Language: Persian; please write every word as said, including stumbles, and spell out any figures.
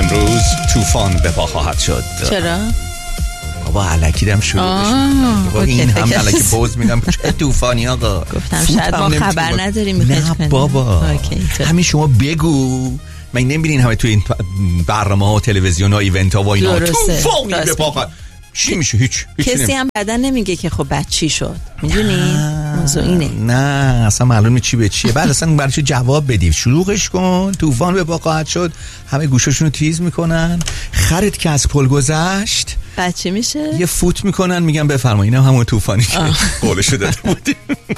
امروز طوفان به پا خواهد شد. چرا؟ بابا الکی دم شروع بشه. این هم الکی پوز میدم چه طوفانی آقا. گفتم شاید ما خبر نداریم میخواید نه کنیم. بابا همین شما بگو. من نمیبینین همه تو این برنامه ها و تلویزیون ها ایونت ها و اینا طوفانی به پا خواهد چی میشه؟ هیچ, هیچ کسی هم بعدن نمیگه که خب بعد چی شد. میدونی موضوع اینه. نه اصلا معلومه چی به چیه. بعد اصلا برای چه جواب بدی؟ شلوغش کن. طوفان به پا خواهد شد. همه گوشاشون رو تیز میکنن. خرید که از پل گذشت بعد چی میشه؟ یه فوت میکنن میگن بفرمایید اینم همون طوفانی که قولشو داده بودیم.